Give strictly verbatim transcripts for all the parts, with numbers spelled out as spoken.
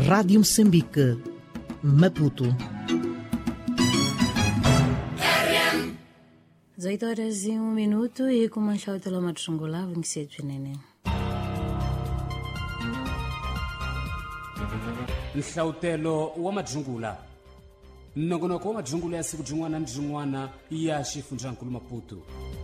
Rádio Moçambique, Maputo. dezoito horas e um minuto e com uma chave pela Matungula, vinte e sete neném. Nhlawutelo wa Majungula nongonoko wa Majungula ya siku jin'wana ni jin'wana ya xifundzankulu Maputo.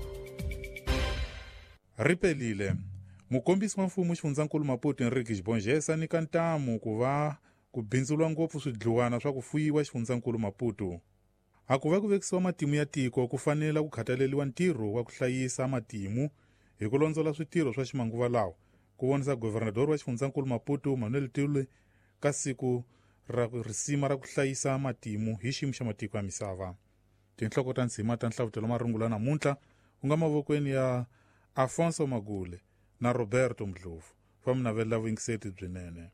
Ripelile mukombisi wa mfumo xifundzankulu Maputo Henrique Xibonjesa ni kantamu ku va ku bindzulwa ngopfu swidluwana swa ku fuyiwa xifundzankulu Maputo. A ku va ku vekisiwa matimu ya tiko ku fanela ku khataleliwa ntirho wa ku hlayisa matimu hi ku lonzola switirho swa ximanguva lawa, ku vonisa governador wa xifundzankulu Maputo Manuel Tule ka siku ra risima ra ku hlayisa matimu hi xiyimo xa matiko ya misava. Tinhloko ta ndzima ta nhlawutelo marungula namuntlha ku nga mavokweni ya Afonso Magule na Roberto Mdlovu va mnavelela vuyingiseti byinene.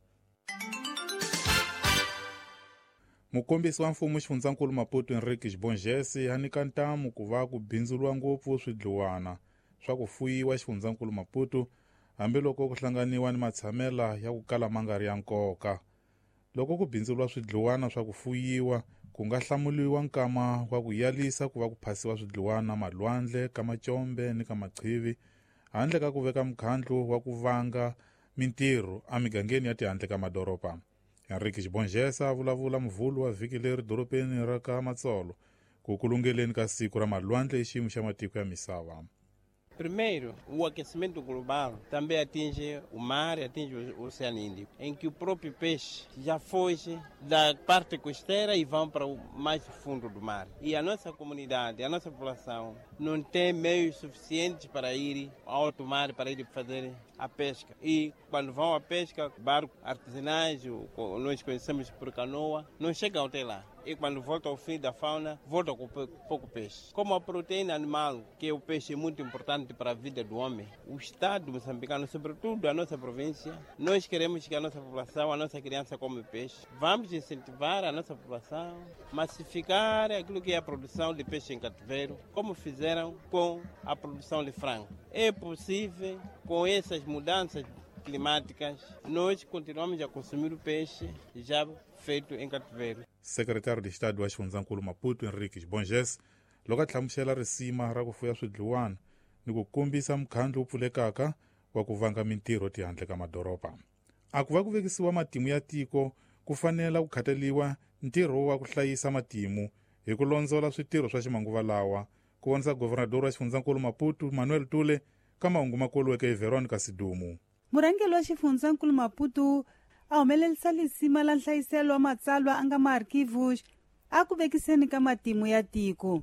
Mukombisi wa mfumo xifundzankulu Maputo Henrique Xibonjesi a nyika ntamu ku va ku bindzuriwa ngopfu swidluwana swa ku fuyiwa xifundzankulu Maputo, hambiloko ku hlanganiwa ni matshamela ya ku kala ma nga ri ya nkoka. Loko ku bindzuriwa swidluwana swa ku fuyiwa, ku nga hlamuliwa nkama wa ku yalisa ku va ku phasiwa swidluwana malwandle ka macombe ni ka machivi, handle ka ku veka mkhandlu wa ku vanga mintirho a migangeni ya tihandle ka madoropa. Henrique Xibonjesa a vulavula muvhulu wa vhiki leri doropeni ra ka Matsolo ku kulungeleni ka siku ra malwandle hi xiyimo xa matiko ya misava. Primeiro, o aquecimento global também atinge o mar e atinge o Oceano Índico, em que o próprio peixe já foge da parte costeira e vão para o mais fundo do mar. E a nossa comunidade, a nossa população, não tem meios suficientes para ir ao alto mar, para ir fazer a pesca. E quando vão à pesca, barcos artesanais, nós conhecemos por canoa, não chegam até lá. E quando voltam ao fim da fauna, voltam com pouco peixe. Como a proteína animal, que é o peixe muito importante para a vida do homem, o Estado moçambicano, sobretudo a nossa província, nós queremos que a nossa população, a nossa criança come peixe. Vamos incentivar a nossa população, massificar aquilo que é a produção de peixe em cativeiro, como fizeram com a produção de frango. É possível, com essas mudanças climáticas, nós continuamos a consumir o peixe já feito em cativeiro. Secretário de Estado wa xifundzankulu Maputo Henrique Xibonjesi loko a hlamusela risima ra ku fuya swidluwana ni ku kombisa mkhandlu wu pfulekaka wa ku vanga mintirho tihandle ka madoropa. A ku va ku vekisiwa matimu ya tiko ku fanela ku khataliwa ntirho wa ku hlayisa matimu hi ku lonzola switirho swa ximanguva lawa, ku vonisa governador wa xifundzankulu Maputo Manuel Tule ka mahungu ma koliweke hi Veronica Sidumu. Murangeli wa xifundzankulu Maputo a humelerisa lisima la nhlayiselo wa matsalwa a nga maarkivus a ku vekiseni ka matimu ya tiko.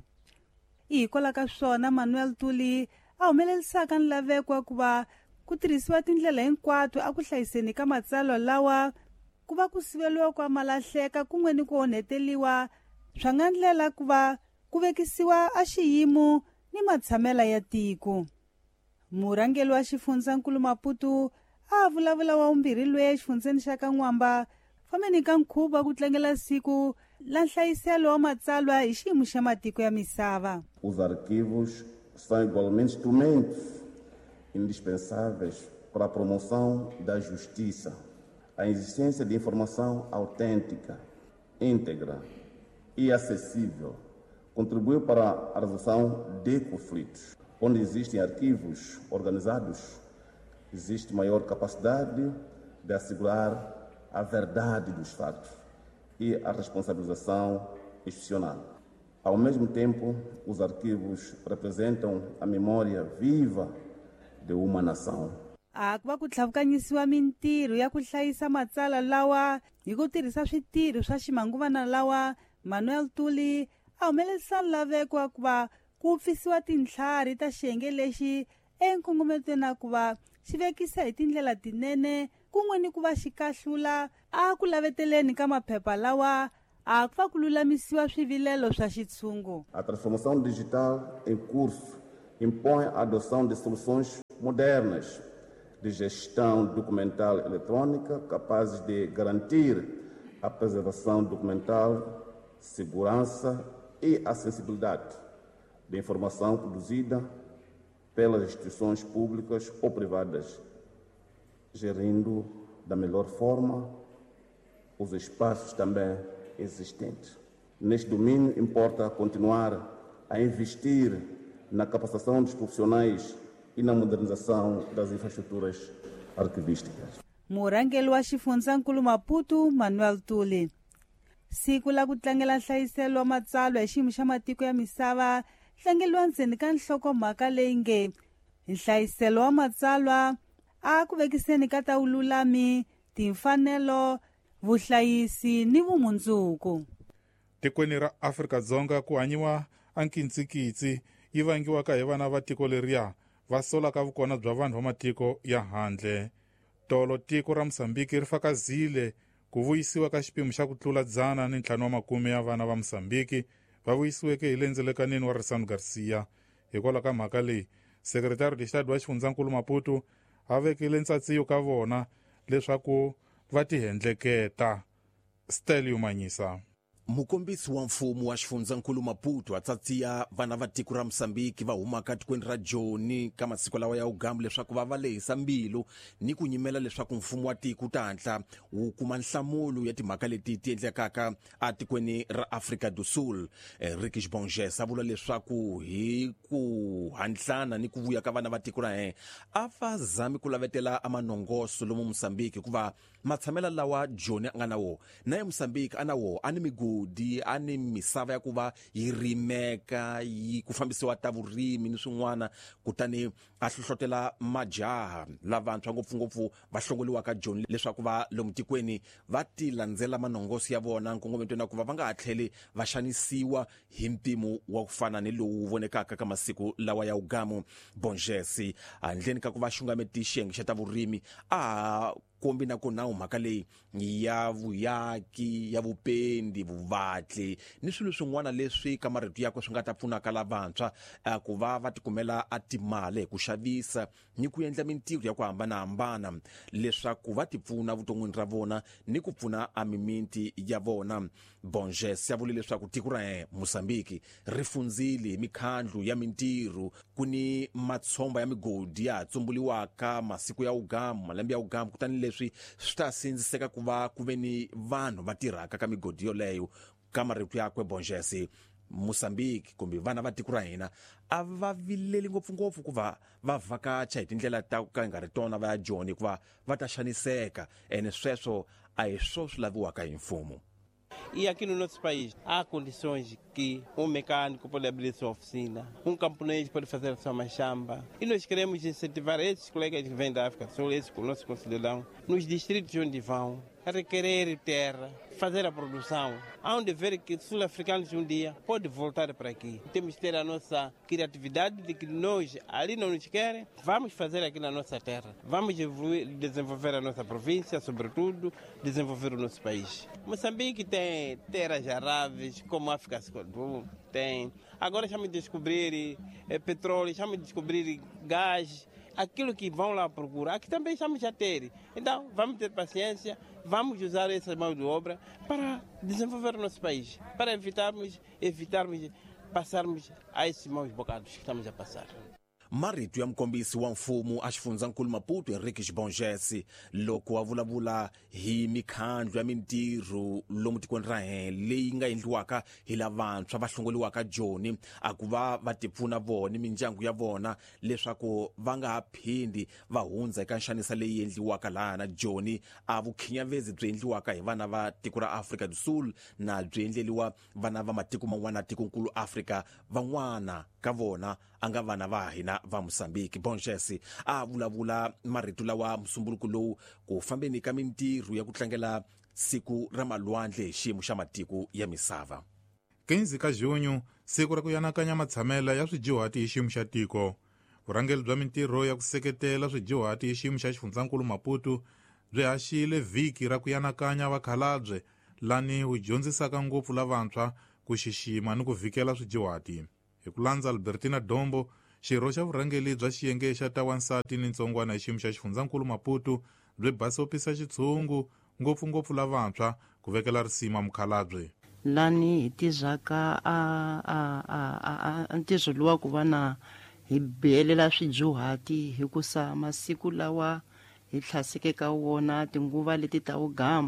Hikola ka swona Manuel Tuli a humelerisaka nlaveko wa ku va ku tirhisiwa tindlela hinkwato a ku hlayiseni ka matsalwa lawa, ku va ku siveliwa kwa malahleka kun'we ni ku onheteliwa swa nga ndlela ku va ku vekisiwa a xiyimo ni matshamela ya tiko. Murangeli wa xifundzankulu Maputo a vulavula wa umbirhi lwe xifundzeni xa ka N'wamba fameni ka nkhuvo wa ku tlangela siku la nhlayiselo wa matsalwa hi xiyimo xa matiko ya misava. Os arquivos são igualmente instrumentos indispensáveis para a promoção da justiça, a existência de informação autêntica, íntegra e acessível contribuiu para a resolução de conflitos. Onde existem arquivos organizados, existe maior capacidade de assegurar a verdade dos fatos e a responsabilização institucional. Ao mesmo tempo, os arquivos representam a memória viva de uma nação. A ku va ku tlhavukanyisiwa mintirho ya ku hlayisa matsalwa lawa hi ku tirhisa switirho swa ximanguvana lawa, Manuel Tuli a humelerisa nlaveko wa ku va ku pfisiwa tintlhari ta xiyenge lexi enkongometweni na ku va xi vekisa hi tindlela tinene kun'we ni ku va xi kahlula a ku laveteleni ka maphepha lawa a ku va ku lulamisiwa swivilelo swa xitshungu. A transformação digital em curso impõe a adoção de soluções modernas de gestão documental eletrônica capazes de garantir a preservação documental, segurança e acessibilidade de informação produzida pelas instituições públicas ou privadas, gerindo da melhor forma os espaços também existentes. Neste domínio, importa continuar a investir na capacitação dos profissionais e na modernização das infraestruturas arquivísticas. Murangeli wa Xifundzakulu Maputo, Manuel Tuli. Siku la ku tlangela nhlayiselo wa matsalwa hi xiyimo xa matiko ya misava tlangeliwa ndzeni ka nhlokomhaka leyi nge nhlayiselo wa matsalwa a ku vekiseni ka ta vululami, timfanelo, vuhlayisi ni vumundzuku. Tikweni ra Afrika-Dzonga ku hanyiwa a nkitsikitsi yi vangiwaka hi vana va tiko leriya va solaka vukona bya vanhu va matiko ya handle. Tolo tiko ra Mosambiki ri fakazile ku vuyisiwa ka xipimo xa ku tlula dzana ni ntlhanu wa makume ya vana va Mosambiki va vuyisiweke hi le ndzelekanini wa Ressam Garcia. Hikwalaho ka mhaka leyi, sekretari d'Estado wa Xifundzakulu Maputo a vekile ntsatsi ka vona leswaku va tihendleketa. Stelio Manyisa. Mukombisi wa mfumo wa Xifundzakulu Maputo a tsatsiya vana va tiko ra Mosambiki va humaka tikweni ra Joni ka masiku lawa ya ugambu leswaku va va lehisa mbilu ni ku nyimela leswaku mfumo wa tiko ta hatla wu kuma nhlamulo ya timhaka leti ti endlekaka a tikweni ra Afrika do Sul. Henrique Xibonges a vula leswaku hi ku hantlana ni ku vuya ka vana va tiko ra he a va zami ku lavetela amanongoso lomu Mosambiki kuva matshamela lawa Joni a nga na wo na ye Mosambiki a na wo a ni migodi a ni misava ya kuva yi rimeka yi ku fambisiwa ta vurimi ni swin'wana kutani a hlohlotela majaha lavantshwa ngopfungopfu va hlongoliwaka Joni leswaku va lomu tikweni va ti landzela manongoso ya vona nkongometweni ku va va nga ha tlheli va xanisiwa hi mpimo wa ku fana ni lowu vonekaka ka masiku lawa ya ugamu. Bonjesi handleni ka ku va xungameti xiyenge xa ta vurimi a kombi na ku nawu mhaka leyi ya vuyaki ya vupendi vuvatli ni swilo swin'wana leswi ka marito yakwe swi nga ta pfunaka lavantshwa ku va va tikumela a timali hi ku xavisa ni ku endla mintirho ya ku hambanahambana leswaku va tipfuna vuton'wini ra vona ni ku pfuna a mimiti ya vona. Bonjes ya vule leswaku tiko ra he Mosambiki ri fundzile hi mikhandlu ya mintirho kuni matshomba ya migodi ya tsumbuliwaka masiku ya ugamu malembe ya ugamu kutani leswi swi ta sindziseka ku va ku veni vanhu va tirhaka ka migodi yoleyo. Ka marito yakwe Bonjes, Mosambiki kumbe vana va tiko ra hina a va vileli ngopfungopfu ku va va vakacha hi tindlela ta ka nga ri tona va ya Joni ku va va ta xaniseka ene sweswo a hi swo swi laviwaka hi mfumo. E aqui no nosso país há condições que um mecânico pode abrir sua oficina, um camponês pode fazer a sua machamba. E nós queremos incentivar esses colegas que vêm da África do Sul, esses nossos concidadãos, nos distritos onde vão, a requerer terra, fazer a produção. Há um dever que sul-africanos um dia podem voltar para aqui. Temos que ter a nossa criatividade de que nós, ali não nos querem, vamos fazer aqui na nossa terra. Vamos evoluir, desenvolver a nossa província, sobretudo, desenvolver o nosso país. Moçambique tem terras aráveis, como a África do Sul tem. Agora estamos a descobrir é, petróleo, estamos a descobrir gás. Aquilo que vão lá procurar, aqui também estamos a ter. Então, vamos ter paciência, vamos usar essa mão de obra para desenvolver o nosso país, para evitarmos, evitarmos passarmos a esses maus bocados que estamos a passar. Marito ya mkombisi wa mfumo a Xifundzakulu Maputo Henrique Xibonges loko a vulavula hi mikhandlo ya mintirho lomu tikweni ra he leyi nga endliwaka hi lavantshwa va hlongoliwaka Joni a ku va va tipfuna vona mindyangu ya vona leswaku va nga ha phindi va hundza eka nxanisa leyi endliwaka laha na Joni a vukhinyavezi byi endliwaka hi vana va tiko ra Afrika do Sul na byi endleliwa vana va matiko man'wana tikonkulu Afrika van'wana ka vona anga vana va hina va Mosambiki. Bonjes a vulavula marito lawa musumbuluku lowu ku fambeni ka mintirho ya ku tlangela siku ra malwandle hi xiyimo xa matiko ya misava. quinze ka Junho, siku ra ku yanakanya matshamela ya swidyuhati hi xiyimo xa tiko. Vurhangeli bya mintirho ya ku seketela swidyuhati hi xiyimo xa Xifundzakulu Maputo byi haxile vhiki ra ku yanakanya vakhalabye lani wu dyondzisaka ngopfu lavantshwa ku xixima ni ku vhikela swidyuhati. Hi ku landza Albertina Dombo, xirho xa vurhangeli bya xiyenge xa ta wansati ni ntsongwana hi xiyimo xa Xifundzakulu Maputo byi basopisa xitshungu ngopfungopfu lavantshwa ku vekela risima mukhalabye. Lani hi tizaka a a a a ntizoliwa ku va na hi biyelela swidyuhati hi ku sa masiku lawa hi tlhasekeka wona tinguva leti ta ugamu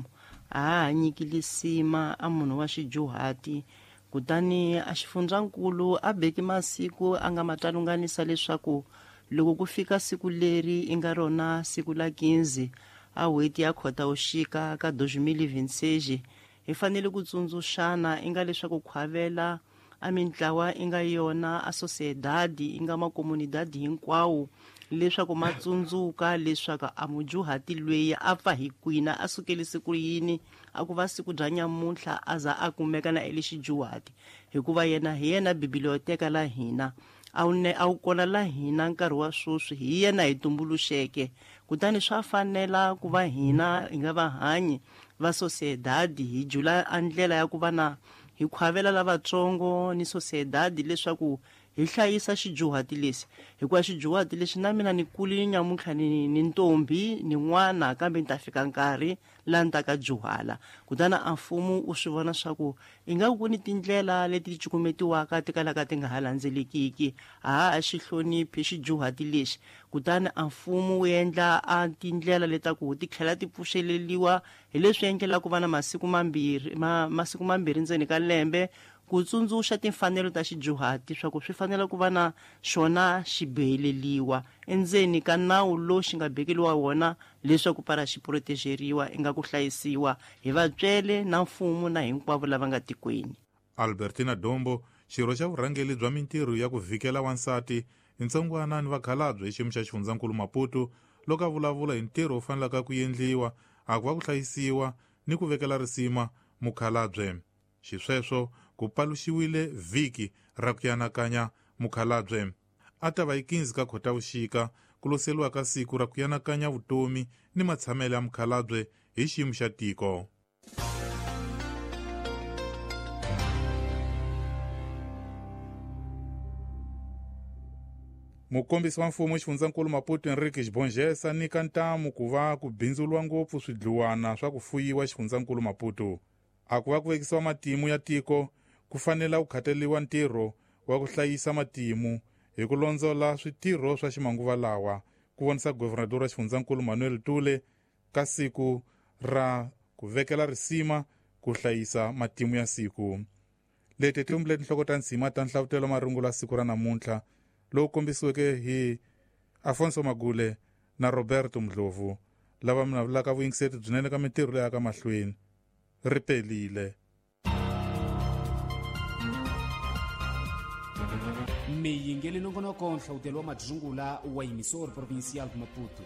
a hanyikilisima a munhu wa xidyuhati kutani a xifundzankulu a beki masiku a nga matsalunganisa leswaku loko ku fika siku leri i nga rona siku la quinze a hweti ya khotavuxika ka dois mil e vinte e seis hi fanele ku tsundzuxana i nga leswaku khwavela a mintlawa i nga yona a sociedade i nga makomunidadi hinkwawo leswaku ma tsundzuka leswaku a mudyuhati lweyi a pfa hi kwina a sukele siku yini a ku va siku bya nyamuntlha a za a kumeka na ele xidyuhati hikuva yena hi yena biblioteka la hina a wu ne a wu kona la hina nkarhi wa swoswi hi yena hi tumbuluxeke kutani swa fanela ku va hina hi nga vahanyi va sociedade hi jula a ndlela ya ku va na hi khwavela lavatsongo ni sociedade leswaku hi hlayisa xidyuhati lexi hikuva xidyuhati lexi na mina ni kulile nyamuntlha ni, ni ntombi ni n'wana kambe ni ta fika nkarhi laha ni ta ka dyuhala kutani a mfumo u swi vona swa ku i nga ku ni tindlela leti cukumetiwaka ti kalaka ti nga ha landzelekiki a a xi hloniphi xidyuhati lexi kutani a mfumo wu endla a tindlela letaku ti tlhela ti pfuxeleliwa hi leswi endlelaku va na masiku mambirhi ma, masiku mambirhi ndzeni ka lembe ku tsundzuxa timfanelo ta xidyuhati swa ku swi fanele ku va na xona xi boheleliwa endzeni ka nawu lowu xi nga bekeliwa wona leswaku para xi protegeriwa i nga ku hlayisiwa hi vatswele na mfumo na hinkwavo lava nga tikweni. Albertina Dombo, xirho xa vurhangeli bya mintirho ya ku vhikela wansati hi ntsongwana ni vakhalabye hi xiyimo xa xifundzankulu Maputo loko a vulavula hi ntirho wu fanelaka ku endliwa a ku va ku hlayisiwa ni ku vekela risima mukhalabye xisweswo ku paluxiwile vhiki ra ku yanakanya mukhalabye a ta va hi quinze ka khotavuxika ku loseliwa ka siku ra ku yanakanya vutomi ni matshamelo ya mukhalabye hi xiyimo xa tiko. mukombisi wa mfumo xifundzankulu Maputo Henrique Xibonges a nyika ntamu ku va ku bindzuriwa ngopfu swidluwana swa ku fuyiwa xifundzankulu Maputo a ku va ku vekisiwa matimu ya tiko ku fanela ku khateliwa ntirho wa ku hlayisa matimu hi ku londzola switirho swa ximanguva lawa ku vonisa governador wa xifundzankulu Manuel Tule ka siku ra ku vekela risima ku hlayisa matimu ya siku leti tiumbile tinhloko ta ndzima ta nhlavutelo marungulo ya siku ra namuntlha lowu kombisiweke hi Afonso Magule na Roberto Mdlovu lava minavulaka vuyingiseti byinene ka mintirho leyi aka mahlweni ri pelile. meyingele nongonoko nhlawutelo wa madrungula wa emisor provincial de Maputo.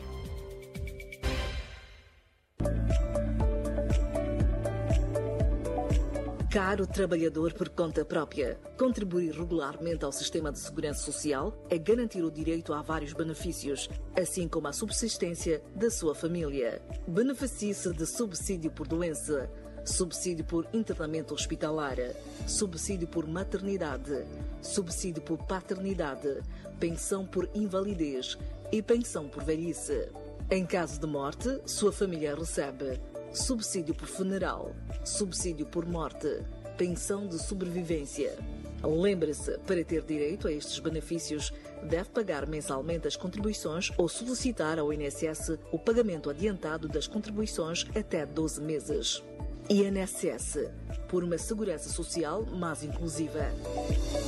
Caro trabalhador por conta própria, contribuir regularmente ao sistema de segurança social é garantir o direito a vários benefícios, assim como a subsistência da sua família. Beneficie-se de subsídio por doença, subsídio por internamento hospitalar, subsídio por maternidade, subsídio por paternidade, pensão por invalidez e pensão por velhice. Em caso de morte, sua família recebe subsídio por funeral, subsídio por morte, pensão de sobrevivência. Lembre-se, para ter direito a estes benefícios, deve pagar mensalmente as contribuições ou solicitar ao I N S S o pagamento adiantado das contribuições até doze meses. I N S S, por uma segurança social mais inclusiva.